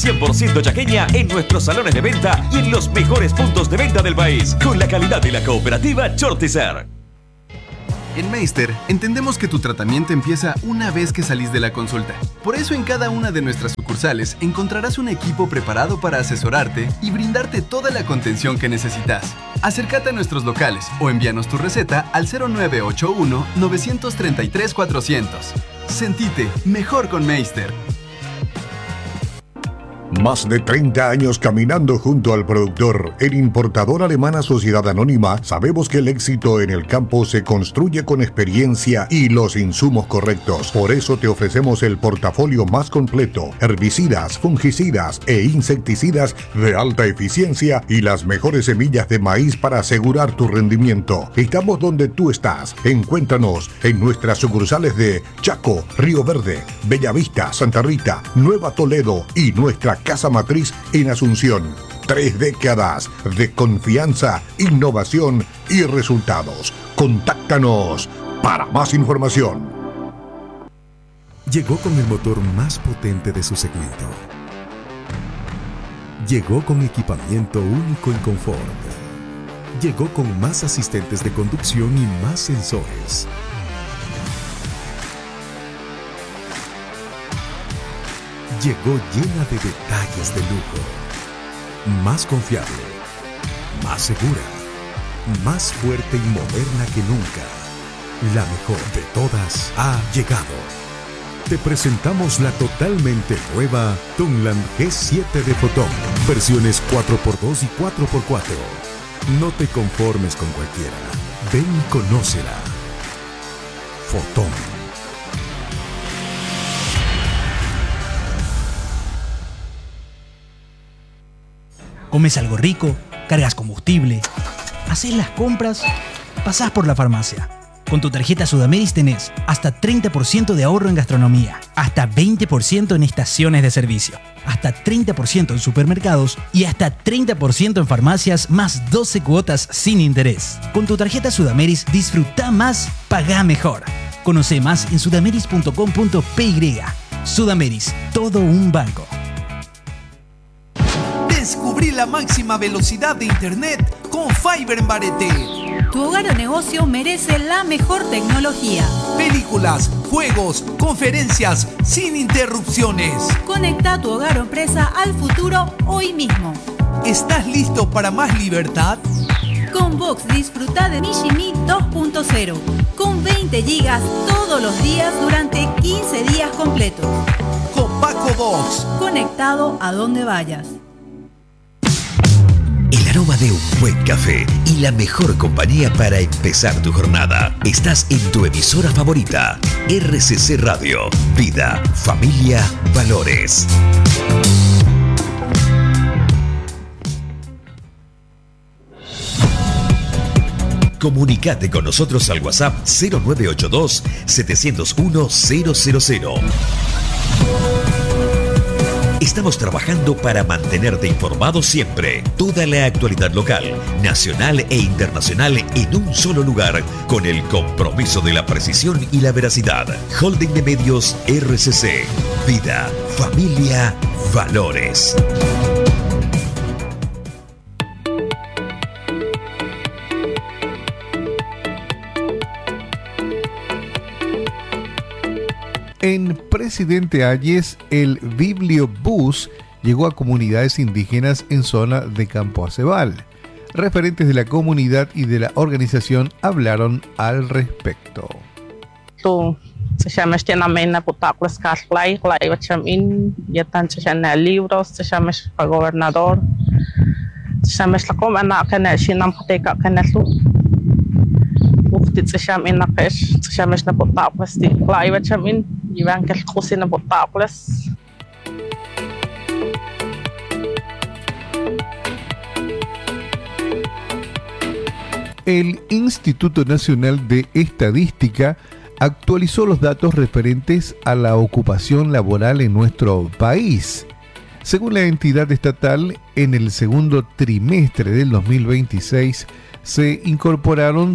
100% chaqueña en nuestros salones de venta y en los mejores puntos de venta del país, con la calidad de la cooperativa Chortizer. En Meister entendemos que tu tratamiento empieza una vez que salís de la consulta. Por eso en cada una de nuestras sucursales encontrarás un equipo preparado para asesorarte y brindarte toda la contención que necesitas. Acércate a nuestros locales o envíanos tu receta al 0981 933 400. Sentite mejor con Meister. Más de 30 años caminando junto al productor. En Importadora Alemana Sociedad Anónima sabemos que el éxito en el campo se construye con experiencia y los insumos correctos. Por eso te ofrecemos el portafolio más completo: herbicidas, fungicidas e insecticidas de alta eficiencia y las mejores semillas de maíz para asegurar tu rendimiento. Estamos donde tú estás. Encuéntranos en nuestras sucursales de Chaco, Río Verde, Bellavista, Santa Rita, Nueva Toledo y nuestra casa matriz en Asunción. 3 décadas de confianza, innovación y resultados. Contáctanos para más información. Llegó con el motor más potente de su segmento. Llegó con equipamiento único en confort. Llegó con más asistentes de conducción y más sensores. Llegó llena de detalles de lujo. Más confiable, más segura, más fuerte y moderna que nunca. La mejor de todas ha llegado. Te presentamos la totalmente nueva Tungland G7 de Fotón. Versiones 4x2 y 4x4. No te conformes con cualquiera. Ven y conócela. Fotón. Comes algo rico, cargas combustible, haces las compras, pasás por la farmacia. Con tu tarjeta Sudameris tenés hasta 30% de ahorro en gastronomía, hasta 20% en estaciones de servicio, hasta 30% en supermercados y hasta 30% en farmacias, más 12 cuotas sin interés. Con tu tarjeta Sudameris disfruta más, pagá mejor. Conoce más en sudameris.com.py. Sudameris, todo un banco. Descubrí la máxima velocidad de internet con Fiber en Barete. Tu hogar o negocio merece la mejor tecnología. Películas, juegos, conferencias, sin interrupciones. Conecta tu hogar o empresa al futuro hoy mismo. ¿Estás listo para más libertad? Con Vox disfruta de Mijimi 2.0 con 20 gigas todos los días durante 15 días completos. Con Paco Vox. Conectado a donde vayas. El aroma de un buen café y la mejor compañía para empezar tu jornada. Estás en tu emisora favorita, RCC Radio. Vida, familia, valores. Comunicate con nosotros al WhatsApp 0982 701 000. Estamos trabajando para mantenerte informado siempre. Toda la actualidad local, nacional e internacional en un solo lugar, con el compromiso de la precisión y la veracidad. Holding de Medios RCC. Vida, familia, valores. En Presidente Hayes, el Bibliobús llegó a comunidades indígenas en zona de Campo Acebal. Referentes de la comunidad y de la organización hablaron al respecto. Se llama libros, se llama el gobernador, se llama la comana que ne shinam khateka que ne lu uftit se llama na pesh se llama na potaples di klaiva chamin iban que cocina potaples. El Instituto Nacional de Estadística actualizó los datos referentes a la ocupación laboral en nuestro país. Según la entidad estatal, en el segundo trimestre del 2026 se incorporaron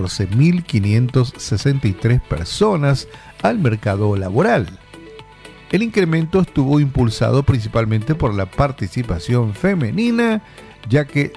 114.563 personas al mercado laboral. El incremento estuvo impulsado principalmente por la participación femenina, ya que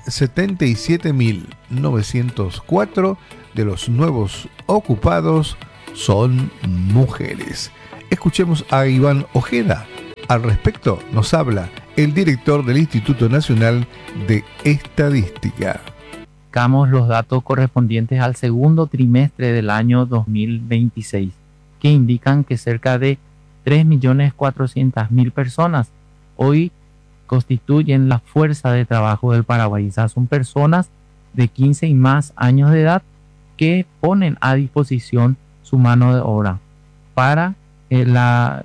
77.904 de los nuevos ocupados son mujeres. Escuchemos a Iván Ojeda. Al respecto nos habla el director del Instituto Nacional de Estadística. Sacamos los datos correspondientes al segundo trimestre del año 2026, que indican que cerca de 3.400.000 personas hoy constituyen la fuerza de trabajo del Paraguay. O sea, son personas de 15 y más años de edad que ponen a disposición su mano de obra para la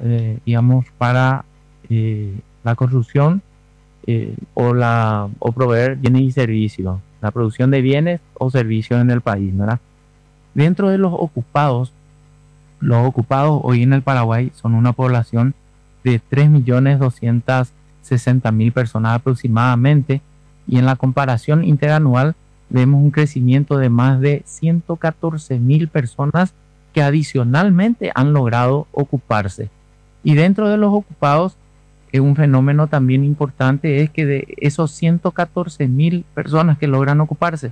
construcción o proveer bienes y servicios, la producción de bienes o servicios en el país, ¿verdad? Dentro de los ocupados hoy en el Paraguay son una población de 3.260.000 personas aproximadamente, y en la comparación interanual vemos un crecimiento de más de 114.000 personas que adicionalmente han logrado ocuparse. Y dentro de los ocupados, un fenómeno también importante es que de esos 114.000 personas que logran ocuparse,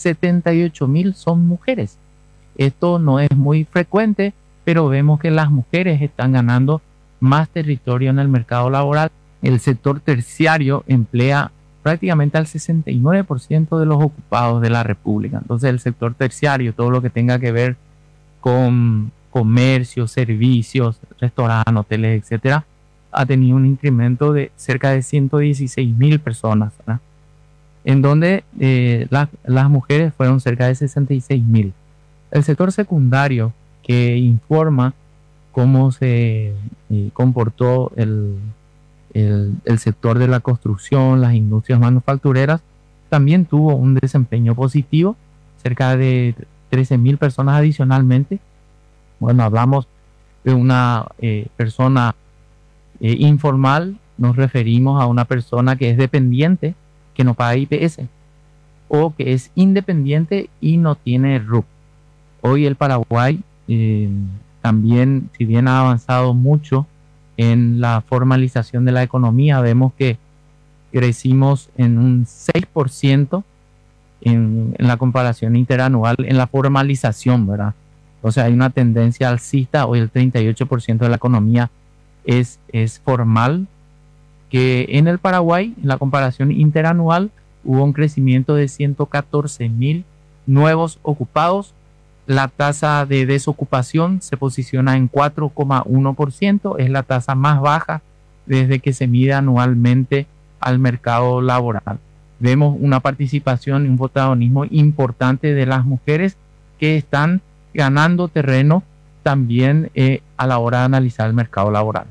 78.000 son mujeres. Esto no es muy frecuente, pero vemos que las mujeres están ganando más territorio en el mercado laboral. El sector terciario emplea prácticamente al 69% de los ocupados de la República. Entonces el sector terciario, todo lo que tenga que ver con comercio, servicios, restaurantes, hoteles, etcétera, ha tenido un incremento de cerca de 116.000 personas, ¿verdad? En donde las mujeres fueron cerca de 66.000. El sector secundario, que informa cómo se comportó el sector de la construcción, las industrias manufactureras, también tuvo un desempeño positivo, cerca de 13.000 personas adicionalmente. Bueno, hablamos de una persona informal, nos referimos a una persona que es dependiente, que no paga IPS, o que es independiente y no tiene RUP. Hoy el Paraguay también, si bien ha avanzado mucho en la formalización de la economía, vemos que crecimos en un 6% en la comparación interanual en la formalización, ¿verdad? O sea, hay una tendencia alcista. Hoy el 38% de la economía es formal, que en el Paraguay, en la comparación interanual, hubo un crecimiento de 114.000 nuevos ocupados. La tasa de desocupación se posiciona en 4,1%, es la tasa más baja desde que se mide anualmente al mercado laboral. Vemos una participación y un protagonismo importante de las mujeres que están ganando terreno también a la hora de analizar el mercado laboral.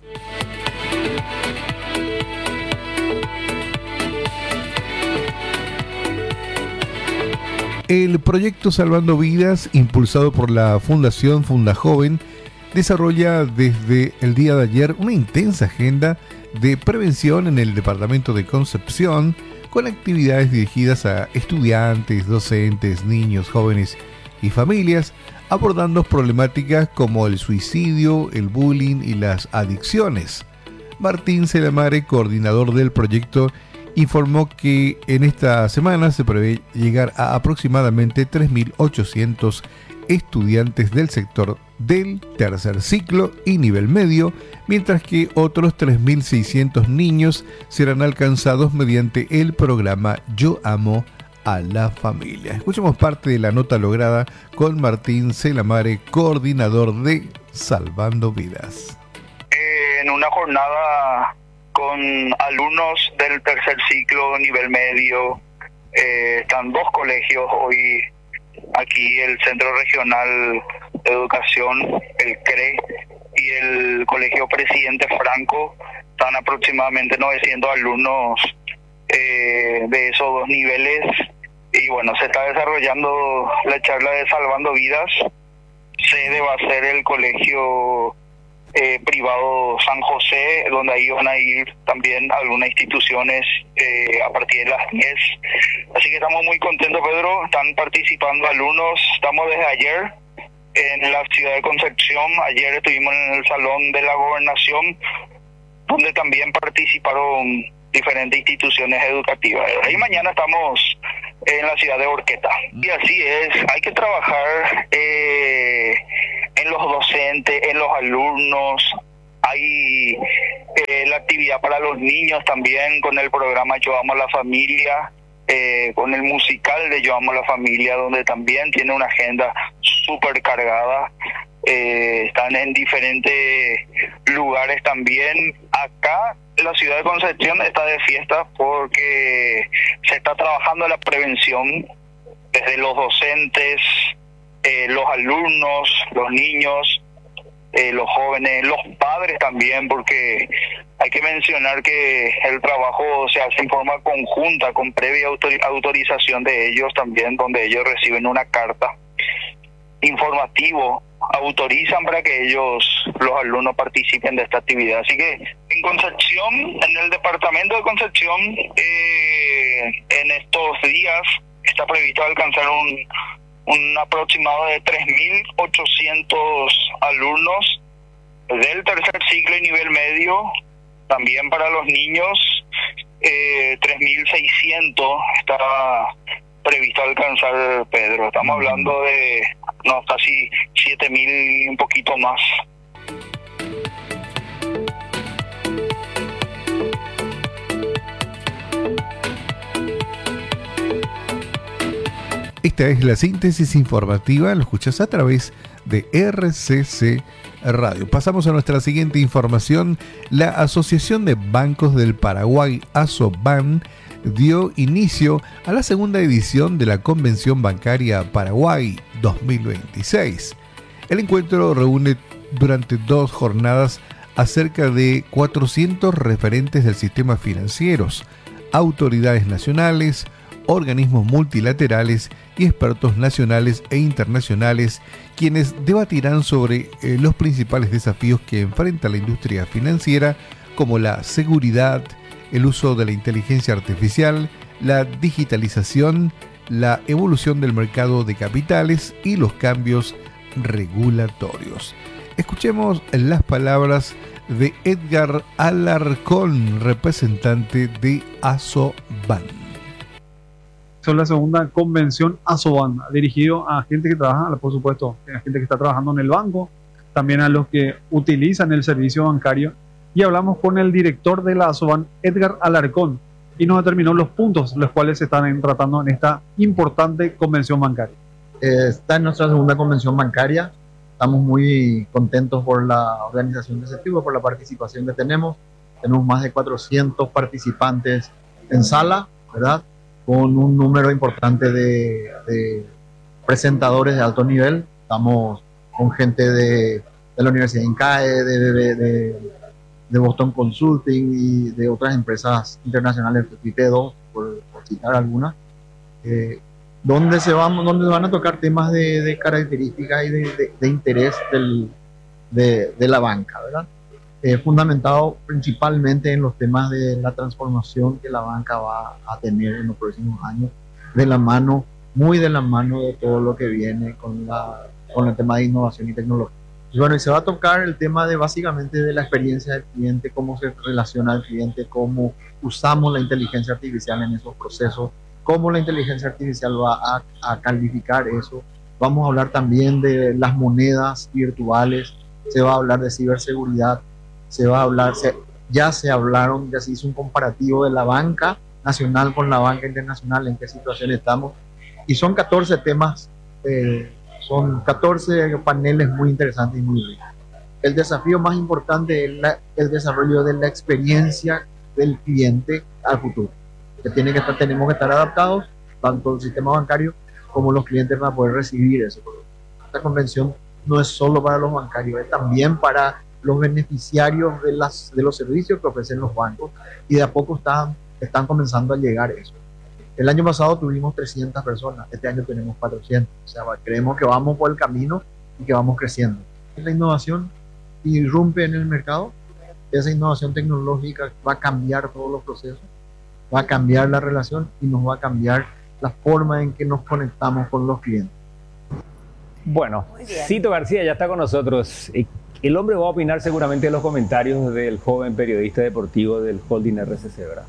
El proyecto Salvando Vidas, impulsado por la Fundación Fundajoven, desarrolla desde el día de ayer una intensa agenda de prevención en el departamento de Concepción, con actividades dirigidas a estudiantes, docentes, niños, jóvenes y familias, abordando problemáticas como el suicidio, el bullying y las adicciones. Martín Celamare, coordinador del proyecto, informó que en esta semana se prevé llegar a aproximadamente 3.800 estudiantes del sector del tercer ciclo y nivel medio, mientras que otros 3.600 niños serán alcanzados mediante el programa Yo Amo a la Familia. Escuchemos parte de la nota lograda con Martín Celamare, coordinador de Salvando Vidas. En una jornada con alumnos del tercer ciclo, nivel medio, están dos colegios hoy aquí, el Centro Regional de Educación, el CRE, y el Colegio Presidente Franco. Están aproximadamente 900 alumnos de esos dos niveles, y bueno, se está desarrollando la charla de Salvando Vidas. Sede va a ser el colegio privado San José, donde ahí van a ir también algunas instituciones a partir de las 10. Así que estamos muy contentos, Pedro. Están participando alumnos. Estamos desde ayer en la ciudad de Concepción. Ayer estuvimos en el Salón de la Gobernación, donde también participaron diferentes instituciones educativas. Y mañana estamos en la ciudad de Horqueta. Y así es, hay que trabajar en los docentes, en los alumnos. Hay la actividad para los niños también con el programa Yo Amo a la Familia, con el musical de Yo Amo a la Familia, donde también tiene una agenda súper cargada. Están en diferentes lugares también. Acá la ciudad de Concepción está de fiesta porque se está trabajando la prevención desde los docentes, los alumnos, los niños, los jóvenes, los padres también, porque hay que mencionar que el trabajo se hace en forma conjunta con previa autorización de ellos también, donde ellos reciben una carta informativo, autorizan para que ellos, los alumnos, participen de esta actividad. Así que en Concepción, en el departamento de Concepción, en estos días está previsto alcanzar un aproximado de 3.800 alumnos del tercer ciclo y nivel medio. También para los niños, 3.600 está previsto alcanzar, Pedro. Estamos hablando de casi 7.000 y un poquito más. Esta es la síntesis informativa, lo escuchas a través de RCC Radio. Pasamos a nuestra siguiente información. La Asociación de Bancos del Paraguay, ASOBAN, dio inicio a la segunda edición de la Convención Bancaria Paraguay 2026. El encuentro reúne durante 2 jornadas a cerca de 400 referentes del sistema financieros, autoridades nacionales, organismos multilaterales y expertos nacionales e internacionales, quienes debatirán sobre los principales desafíos que enfrenta la industria financiera, como la seguridad, el uso de la inteligencia artificial, la digitalización, la evolución del mercado de capitales y los cambios regulatorios. Escuchemos las palabras de Edgar Alarcón, representante de ASOBAN. Son la segunda convención ASOBAN, dirigido a gente que trabaja, por supuesto, a gente que está trabajando en el banco, también a los que utilizan el servicio bancario. Y hablamos con el director de la ASOBAN, Edgar Alarcón, y nos determinó los puntos los cuales se están tratando en esta importante convención bancaria. Está en nuestra segunda convención bancaria. Estamos muy contentos por la organización de ese tipo, por la participación que tenemos. Tenemos más de 400 participantes en sala, ¿verdad? Con un número importante de presentadores de alto nivel. Estamos con gente de la Universidad INCAE, de Boston Consulting y de otras empresas internacionales, PP2, por citar algunas, donde se van a tocar temas de características y de interés de la banca, ¿verdad? Fundamentado principalmente en los temas de la transformación que la banca va a tener en los próximos años, muy de la mano de todo lo que viene con el tema de innovación y tecnología. Y bueno, y se va a tocar el tema básicamente de la experiencia del cliente, cómo se relaciona el cliente, cómo usamos la inteligencia artificial en esos procesos, cómo la inteligencia artificial va a calificar eso. Vamos a hablar también de las monedas virtuales, se va a hablar de ciberseguridad, ya se hizo un comparativo de la banca nacional con la banca internacional, en qué situación estamos, y son 14 temas, son 14 paneles muy interesantes y muy ricos. El desafío más importante es el desarrollo de la experiencia del cliente al futuro, que tenemos que estar adaptados, tanto el sistema bancario como los clientes, para poder recibir eso. Esta convención no es solo para los bancarios, es también para los beneficiarios de los servicios que ofrecen los bancos, y de a poco están comenzando a llegar eso. El año pasado tuvimos 300 personas, este año tenemos 400, o sea, creemos que vamos por el camino y que vamos creciendo. La innovación irrumpe en el mercado, esa innovación tecnológica va a cambiar todos los procesos, va a cambiar la relación y nos va a cambiar la forma en que nos conectamos con los clientes. Bueno, Cito García ya está con nosotros. El hombre va a opinar seguramente en los comentarios del joven periodista deportivo del Holding RCC, ¿verdad?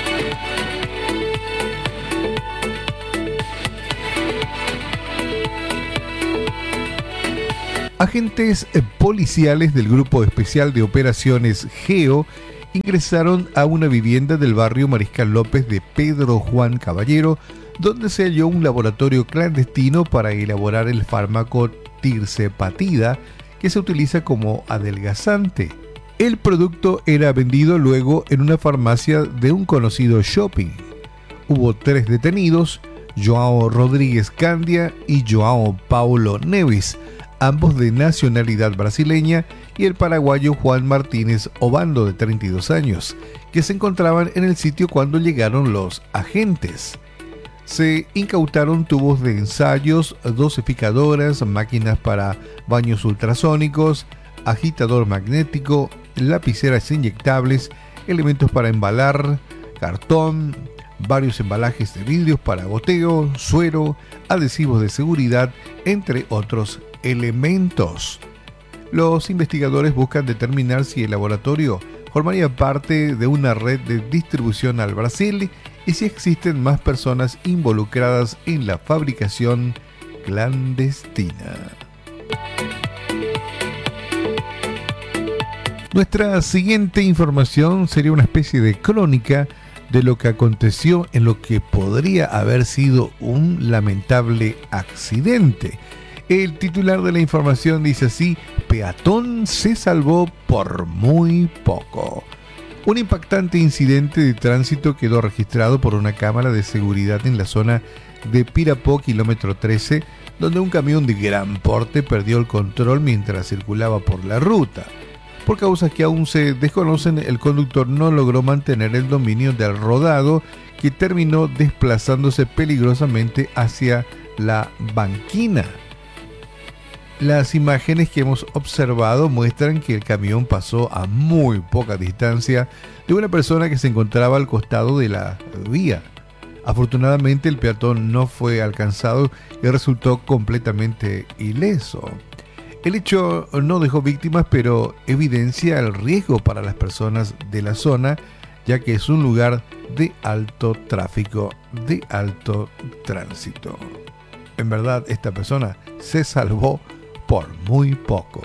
Agentes policiales del Grupo Especial de Operaciones GEO ingresaron a una vivienda del barrio Mariscal López de Pedro Juan Caballero, donde se halló un laboratorio clandestino para elaborar el fármaco tirzepatida, que se utiliza como adelgazante. El producto era vendido luego en una farmacia de un conocido shopping. Hubo 3 detenidos, Joao Rodríguez Candia y Joao Paulo Neves, ambos de nacionalidad brasileña, y el paraguayo Juan Martínez Obando, de 32 años, que se encontraban en el sitio cuando llegaron los agentes. Se incautaron tubos de ensayos, dosificadoras, máquinas para baños ultrasónicos, agitador magnético, lapiceras inyectables, elementos para embalar, cartón, varios embalajes de vidrios para goteo, suero, adhesivos de seguridad, entre otros elementos. Los investigadores buscan determinar si el laboratorio formaría parte de una red de distribución al Brasil y si existen más personas involucradas en la fabricación clandestina. Nuestra siguiente información sería una especie de crónica de lo que aconteció en lo que podría haber sido un lamentable accidente. El titular de la información dice así: peatón se salvó por muy poco. Un impactante incidente de tránsito quedó registrado por una cámara de seguridad en la zona de Pirapó, kilómetro 13, donde un camión de gran porte perdió el control mientras circulaba por la ruta. Por causas que aún se desconocen, el conductor no logró mantener el dominio del rodado, que terminó desplazándose peligrosamente hacia la banquina. Las imágenes que hemos observado muestran que el camión pasó a muy poca distancia de una persona que se encontraba al costado de la vía. Afortunadamente, el peatón no fue alcanzado y resultó completamente ileso. El hecho no dejó víctimas, pero evidencia el riesgo para las personas de la zona, ya que es un lugar de alto tráfico, de alto tránsito. En verdad, esta persona se salvó por muy poco.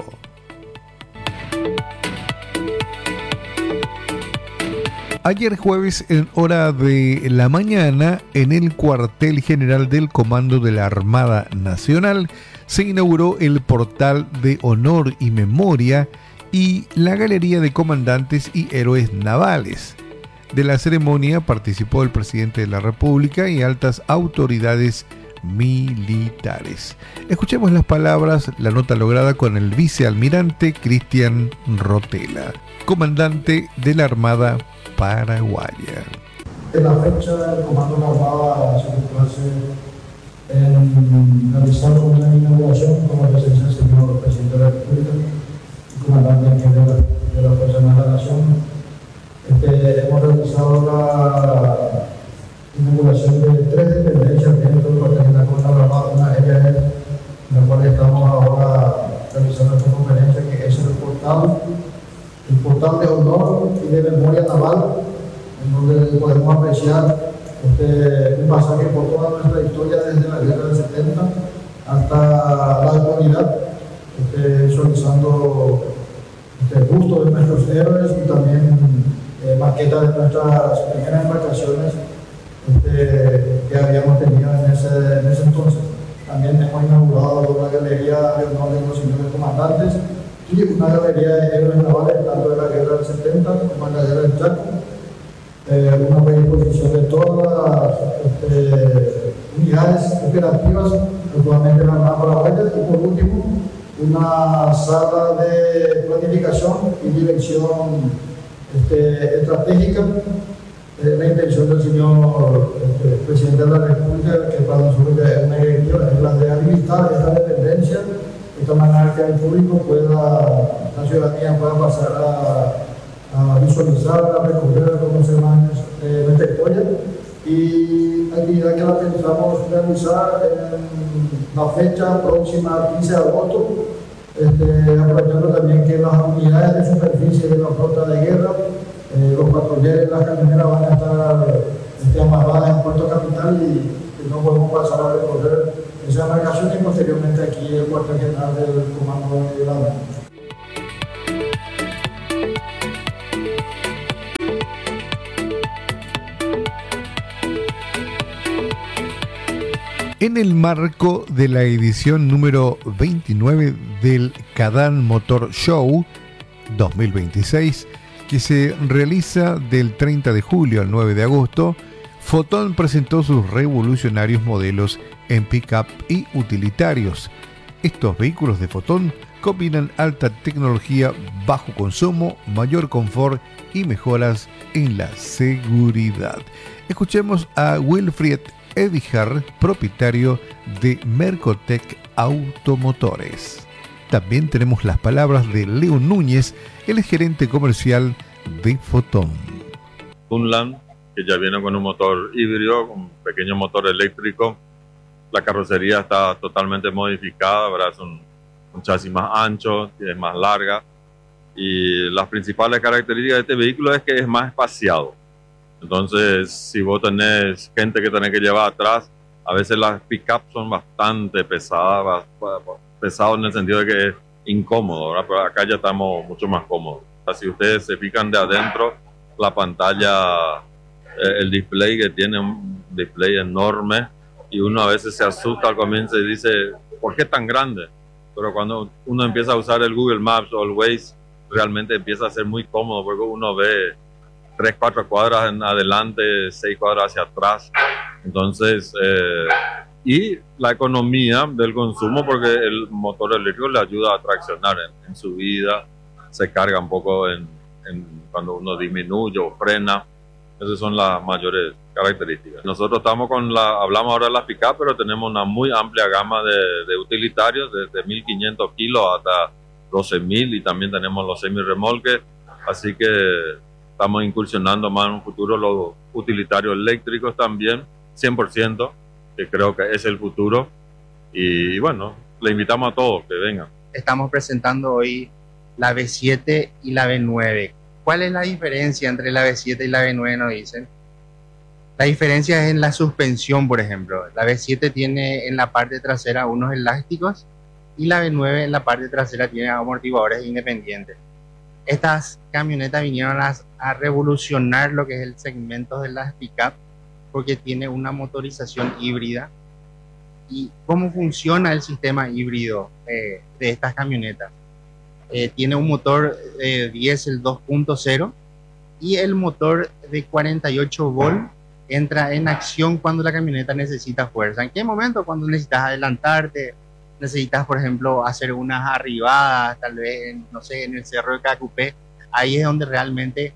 Ayer jueves, en hora de la mañana, en el cuartel general del Comando de la Armada Nacional, se inauguró el portal de honor y memoria y la galería de comandantes y héroes navales. De la ceremonia participó el presidente de la República y altas autoridades militares. Escuchemos las palabras, la nota lograda con el vicealmirante Cristian Rotela, comandante de la Armada Paraguaya. En la fecha, el Comando de la Armada se complace en realizar una inauguración con la presencia del señor presidente de la República y comandante de la Fuerza Armada de la Nación. Hemos realizado la inauguración de 3 dependencias dentro del cuartel general de la Armada, una de ellas es en la cual estamos ahora realizando esta conferencia, que es el portal de honor y de memoria naval, en donde podemos apreciar un pasaje por toda nuestra historia desde la guerra del 70 hasta la actualidad, visualizando bustos de nuestros héroes y también maquetas de nuestras primeras embarcaciones que habíamos tenido en ese entonces. También hemos inaugurado una galería de honor de los señores comandantes y una galería de héroes navales, tanto de la guerra del 70 como de la guerra del Chaco. Una predisposición de todas las unidades operativas, actualmente en la Armada Paraguaya, y por último, una sala de planificación y dirección estratégica. La intención del señor presidente de la República, que para nosotros es una directiva, es la de habilitar esta dependencia, de esta manera que el público la ciudadanía pueda pasar a visualizar, a recorrer, a conocer más nuestra historia, y actividad que la pensamos realizar en la fecha próxima 15 de agosto, aprovechando también que las unidades de superficie de la flota de guerra, los patrulleros y las camioneras van a estar amarradas en Puerto Capital y no podemos pasar a recorrer esa embarcación y posteriormente aquí el cuartel general del comando de la Armada. En el marco de la edición número 29 del Kadán Motor Show 2026, que se realiza del 30 de julio al 9 de agosto, Fotón presentó sus revolucionarios modelos en pick-up y utilitarios. Estos vehículos de Fotón combinan alta tecnología, bajo consumo, mayor confort y mejoras en la seguridad. Escuchemos a Wilfried Edijar, propietario de Mercotec Automotores. También tenemos las palabras de Leo Núñez, el gerente comercial de Fotón. Tunland, que ya viene con un motor híbrido, un pequeño motor eléctrico. La carrocería está totalmente modificada, ¿verdad? Es un chasis más ancho, es más larga. Y las principales características de este vehículo es que es más espaciado. Entonces, si vos tenés gente que tenés que llevar atrás, a veces las pick-up son bastante pesadas, pesados en el sentido de que es incómodo, ¿verdad? Pero acá ya estamos mucho más cómodos. Si ustedes se fijan de adentro, la pantalla, el display que tiene un display enorme, y uno a veces se asusta al comienzo y dice, ¿por qué tan grande? Pero cuando uno empieza a usar el Google Maps o el Waze, realmente empieza a ser muy cómodo porque uno ve 3, 4 cuadras en adelante, 6 cuadras hacia atrás. Entonces, y la economía del consumo, porque el motor eléctrico le ayuda a traccionar en subida, se carga un poco cuando uno disminuye o frena. Esas son las mayores características. Nosotros hablamos ahora de las pick-up, pero tenemos una muy amplia gama de utilitarios, desde 1.500 kilos hasta 12.000, y también tenemos los semi-remolques, así que estamos incursionando más en un futuro los utilitarios eléctricos también, 100%, que creo que es el futuro. Y bueno, le invitamos a todos que vengan. Estamos presentando hoy la B7 y la B9. ¿Cuál es la diferencia entre la B7 y la B9, nos dicen? La diferencia es en la suspensión, por ejemplo. La B7 tiene en la parte trasera unos elásticos y la B9 en la parte trasera tiene amortiguadores independientes. Estas camionetas vinieron a revolucionar lo que es el segmento de las pick-up porque tiene una motorización híbrida. ¿Y cómo funciona el sistema híbrido de estas camionetas? Tiene un motor diésel 2.0 y el motor de 48 volt entra en acción cuando la camioneta necesita fuerza. ¿En qué momento? Cuando necesitas adelantarte, necesitas, por ejemplo, hacer unas arribadas, tal vez, no sé, en el cerro de Cacupé. Ahí es donde realmente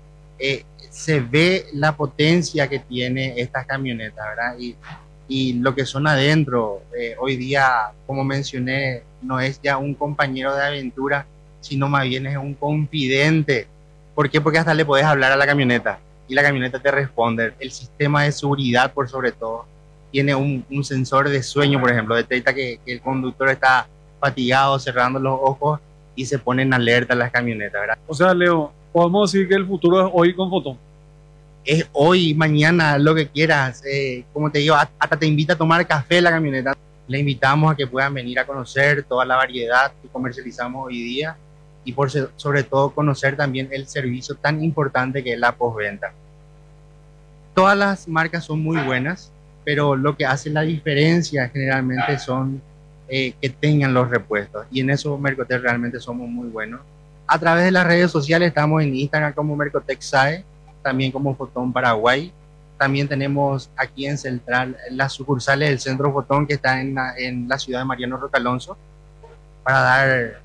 se ve la potencia que tiene estas camionetas, ¿verdad? Y lo que son adentro, hoy día, como mencioné, no es ya un compañero de aventura, sino más bien es un confidente. ¿Por qué? Porque hasta le podés hablar a la camioneta y la camioneta te responde. El sistema de seguridad, por sobre todo, tiene un sensor de sueño, por ejemplo, detecta que el conductor está fatigado, cerrando los ojos y se pone en alerta las camionetas, ¿verdad? O sea, Leo, podemos decir que el futuro es hoy con Fotón. Es hoy, mañana, lo que quieras. Como te digo, hasta te invita a tomar café la camioneta. Le invitamos a que puedan venir a conocer toda la variedad que comercializamos hoy día y sobre todo conocer también el servicio tan importante que es la postventa. Todas las marcas son muy buenas, pero lo que hace la diferencia generalmente son que tengan los repuestos, y en eso Mercotec realmente somos muy buenos. A través de las redes sociales estamos en Instagram como Mercotec SAE, también como Fotón Paraguay. También tenemos aquí en Central las sucursales del Centro Fotón, que está en la ciudad de Mariano Roque Alonso, para dar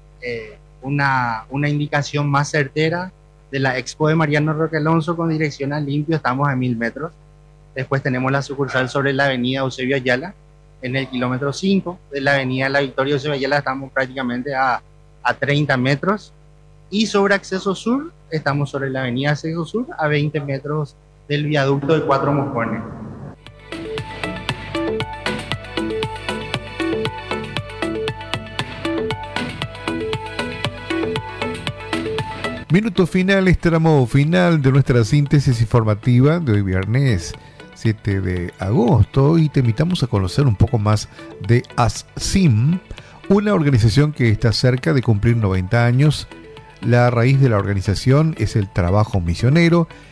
una indicación más certera de la Expo de Mariano Roque Alonso con dirección a Limpio. Estamos a 1000 metros. Después tenemos la sucursal sobre la avenida Eusebio Ayala, en el kilómetro 5 de la avenida La Victoria Eusebio Ayala, estamos prácticamente a 30 metros. Y sobre Acceso Sur, estamos sobre la avenida Acceso Sur, a 20 metros del viaducto de 4 Mojones. Minuto final, tramo final de nuestra síntesis informativa de hoy viernes 7 de agosto y te invitamos a conocer un poco más de ASSIM, una organización que está cerca de cumplir 90 años. La raíz de la organización es el trabajo misionero